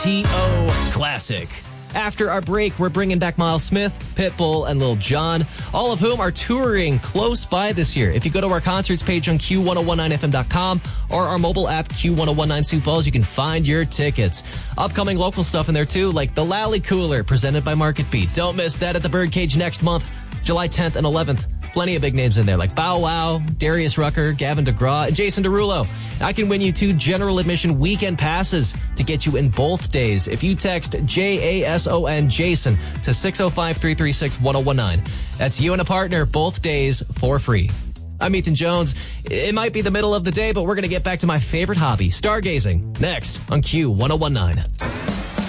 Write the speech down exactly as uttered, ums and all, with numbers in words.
T O Classic. After our break, we're bringing back Miles Smith, Pitbull, and Lil Jon, all of whom are touring close by this year. If you go to our concerts page on Q ten nineteen F M dot com or our mobile app Q ten nineteen Sioux Falls, you can find your tickets. Upcoming local stuff in there too, like the Lally Cooler presented by Market Beat. Don't miss that at the Birdcage next month, July tenth and eleventh. Plenty of big names in there like Bow Wow, Darius Rucker, Gavin DeGraw, and Jason Derulo. I can win you two general admission weekend passes to get you in both days if you text J A S O N Jason to six oh five, three three six, one oh one nine. That's you and a partner both days for free. I'm Ethan Jones. It might be the middle of the day, but we're going to get back to my favorite hobby, stargazing, next on Q ten nineteen.